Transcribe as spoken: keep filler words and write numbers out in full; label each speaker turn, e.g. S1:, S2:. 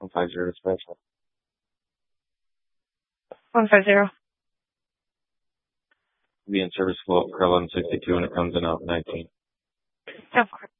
S1: One five zero special.
S2: One five zero.
S1: Be in service flow for eleven sixty two and it comes in out nineteen.
S2: Of course.